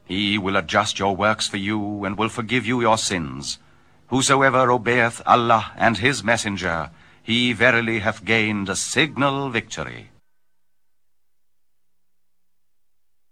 He will adjust your works for you, and will forgive you your sins. Whosoever obeyeth Allah and his messenger, he verily hath gained a signal victory.